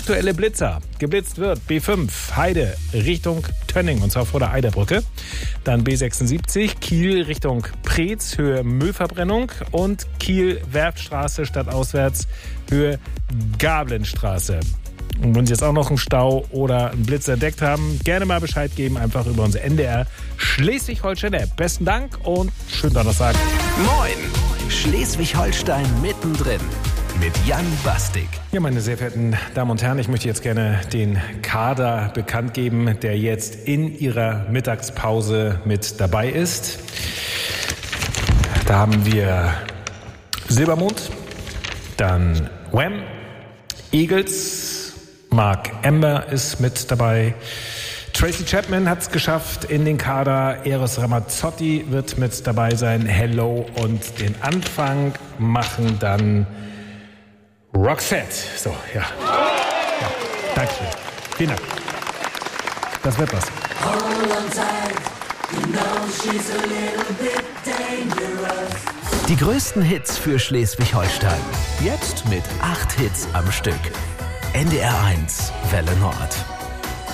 aktuelle Blitzer. Geblitzt wird B5 Heide Richtung Tönning, und zwar vor der Eiderbrücke. Dann B76 Kiel Richtung Preetz, Höhe Müllverbrennung. Und Kiel Werftstraße stadtauswärts, Höhe Gablenstraße. Und wenn Sie jetzt auch noch einen Stau oder einen Blitz entdeckt haben, gerne mal Bescheid geben, einfach über unsere NDR Schleswig-Holstein-App. Besten Dank und schönen Donnerstag. Moin, Schleswig-Holstein mittendrin mit Jan Bastik. Ja, meine sehr verehrten Damen und Herren, ich möchte jetzt gerne den Kader bekannt geben, der jetzt in Ihrer Mittagspause mit dabei ist. Da haben wir Silbermond, dann Wham, Eagles, Mark Amber ist mit dabei. Tracy Chapman hat es geschafft in den Kader. Eros Ramazzotti wird mit dabei sein. Hello, und den Anfang machen dann Roxette. So, ja. Dankeschön. Vielen Dank. Das wird was. Die größten Hits für Schleswig-Holstein. Jetzt mit 8 Hits am Stück. NDR 1, Welle Nord.